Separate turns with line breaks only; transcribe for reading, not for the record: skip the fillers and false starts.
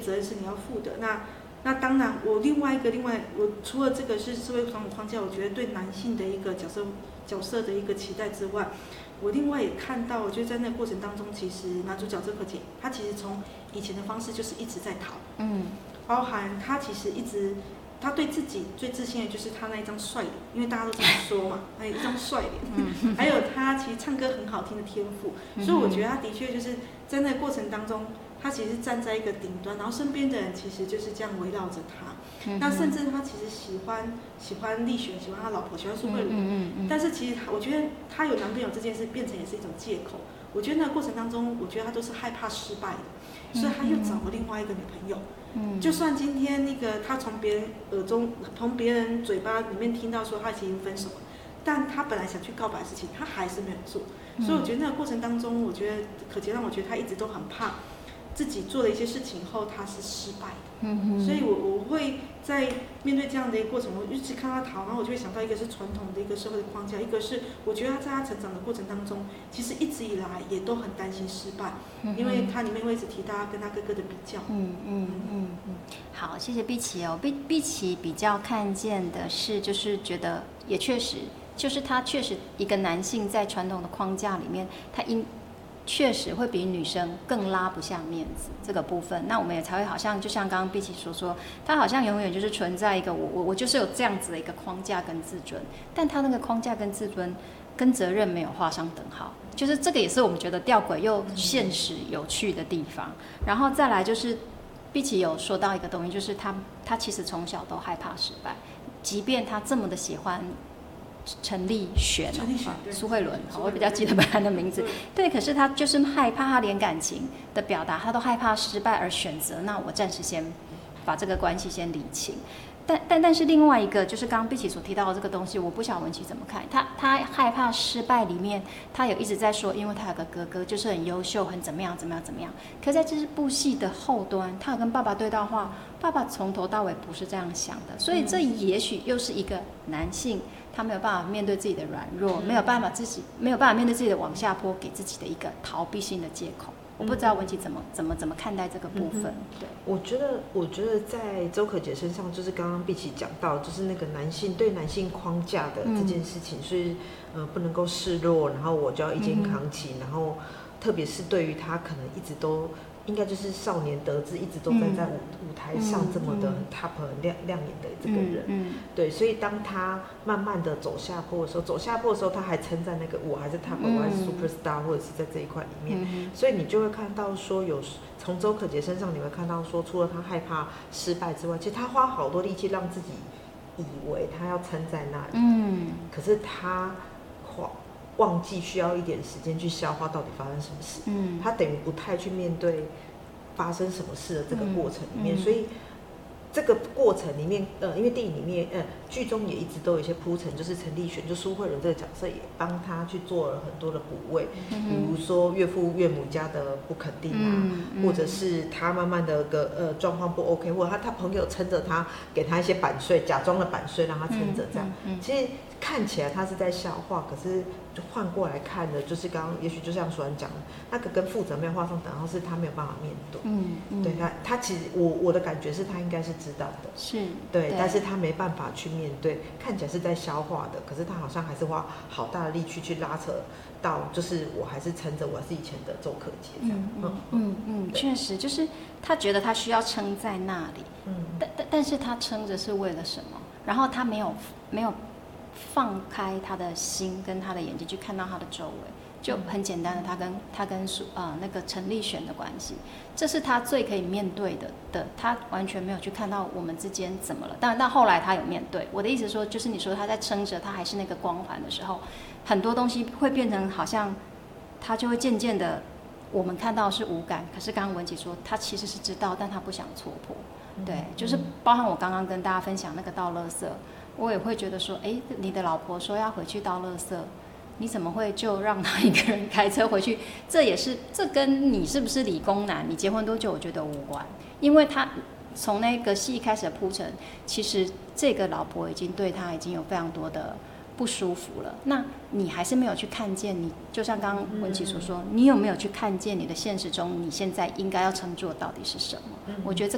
责任是你要负的。那当然，我除了这个是社会传统框架，我觉得对男性的一个角色的一个期待之外，我另外也看到，我觉得在那个过程当中，其实男主角周可杰，他其实从以前的方式就是一直在逃，包含他其实他对自己最自信的就是他那一张帅脸，因为大家都这么说嘛，那一张帅脸，还有他其实唱歌很好听的天赋，所以我觉得他的确就是在那个过程当中，他其实站在一个顶端，然后身边的人其实就是这样围绕着他。那甚至他其实喜欢立璇，喜欢他老婆，喜欢苏慧伦，但是其实我觉得他有男朋友这件事变成也是一种借口。我觉得那个过程当中，我觉得他都是害怕失败的，所以他又找了另外一个女朋友。就算今天那个他从别人耳中、从别人嘴巴里面听到说他已经分手了，但他本来想去告白的事情，他还是没有做。所以我觉得那个过程当中，我觉得可杰让我觉得他一直都很怕自己做了一些事情后他是失败的。所以我会在面对这样的一个过程，我一直看他逃，然后我就会想到一个是传统的一个社会的框架，一个是我觉得他在他成长的过程当中，其实一直以来也都很担心失败，因为他里面会一直提到他跟他哥哥的比较。
好，谢谢碧琪哦。碧琪比较看见的是，就是觉得也确实，就是他确实一个男性在传统的框架里面，他确实会比女生更拉不下面子这个部分，那我们也才会好像就像刚刚碧琪所说，他好像永远就是存在一个我就是有这样子的一个框架跟自尊，但他那个框架跟自尊跟责任没有画上等号，就是这个也是我们觉得吊诡又现实有趣的地方。然后再来就是碧琪有说到一个东西，就是他其实从小都害怕失败，即便他这么的喜欢陈立璇，苏慧伦，我比较记得本来的名字。对，可是他就是害怕，他连感情的表达他都害怕失败，而选择那我暂时先把这个关系先理清。但是另外一个就是刚刚碧琪所提到的这个东西，我不晓得文琪怎么看。他害怕失败里面，他有一直在说，因为他有个哥哥就是很优秀，很怎么样。可在这部戏的后端，他有跟爸爸对到话，爸爸从头到尾不是这样想的，所以这也许又是一个男性。他没有办法面对自己的软弱，没有办法面对自己的往下坡，给自己的一个逃避性的借口。我不知道文琪怎么看待这个部分。对，
我觉得在周可杰身上，就是刚刚碧琪讲到，就是那个对男性框架的这件事情是不能够示弱，然后我就要一肩扛起，然后特别是对于他可能一直都。应该就是少年得志，一直都在舞台上这么的 top 很亮眼的这个人，对，所以当他慢慢的走下坡的时候，他还撑在那个我还是 top，我还是 superstar， 或者是在这一块里面，所以你就会看到说从周可杰身上你会看到说，除了他害怕失败之外，其实他花好多力气让自己以为他要撑在那里，可是他忘记需要一点时间去消化到底发生什么事，他等于不太去面对发生什么事的这个过程里面，所以这个过程里面，因为电影里面，剧中也一直都有一些铺陈，就是陈立璇就苏慧伦这个角色也帮他去做了很多的补位，比如说岳父岳母家的不肯定啊，或者是他慢慢的状况不 OK， 或者他朋友撑着他，给他一些版税，假装的版税让他撑着这样，其实看起来他是在消化，可是就换过来看的，就是刚刚也许就像舒安讲的，那个跟负责没有画上等号，是他没有办法面对。对他其实我的感觉是他应该是知道的，
是
对，但是他没办法去面对，看起来是在消化的，可是他好像还是花好大的力气去拉扯到，就是我还是撑着我是以前的周可杰这样。
确实就是他觉得他需要撑在那里，但是他撑着是为了什么？然后他没有放开他的心跟他的眼睛去看到他的周围，就很简单的他跟那个陈立璇的关系，这是他最可以面对的，他完全没有去看到我们之间怎么了。但后来他有面对。我的意思说，就是你说他在撑着，他还是那个光环的时候，很多东西会变成好像他就会渐渐的，我们看到是无感，可是刚刚文琪说他其实是知道，但他不想戳破。对，就是包含我刚刚跟大家分享那个倒垃圾。我也会觉得说，你的老婆说要回去倒垃圾，你怎么会就让他一个人开车回去？这跟你是不是理工男，你结婚多久，我觉得无关。因为他从那个戏开始的铺陈，其实这个老婆已经对他已经有非常多的不舒服了。那你还是没有去看见，你就像刚刚文琪所说，你有没有去看见你的现实中，你现在应该要撑住的到底是什么？我觉得